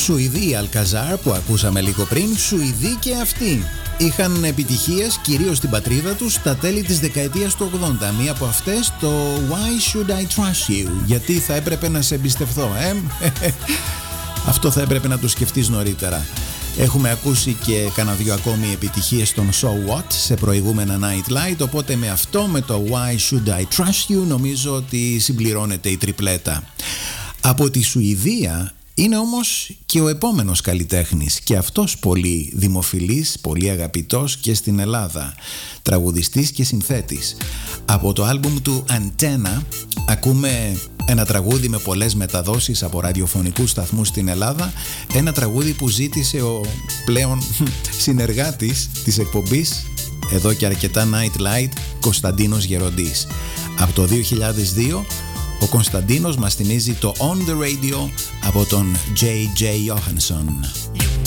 Σουηδοί Αλκαζάρ που ακούσαμε λίγο πριν, Σουηδοί και αυτοί. Είχαν επιτυχίες κυρίως στην πατρίδα τους στα τέλη της δεκαετίας του 80. Μία από αυτές το Why Should I Trust You? Γιατί θα έπρεπε να σε εμπιστευθώ, Αυτό θα έπρεπε να το σκεφτείς νωρίτερα. Έχουμε ακούσει και κάνα δυο ακόμη επιτυχίες στον So What σε προηγούμενα Night Light, οπότε με αυτό, με το Why Should I Trust You, νομίζω ότι συμπληρώνεται η τριπλέτα. Από τη Σουηδία είναι όμως και ο επόμενος καλλιτέχνης και αυτός πολύ δημοφιλής, πολύ αγαπητός και στην Ελλάδα, τραγουδιστής και συνθέτης. Από το άλμπουμ του Antenna ακούμε ένα τραγούδι με πολλές μεταδόσεις από ραδιοφωνικούς σταθμούς στην Ελλάδα, ένα τραγούδι που ζήτησε ο πλέον συνεργάτης της εκπομπής εδώ και αρκετά Night Light, Κωνσταντίνος Γεροντής. Από το 2002 ο Κωνσταντίνος μας θυμίζει το On The Radio από τον J.J. Johansson.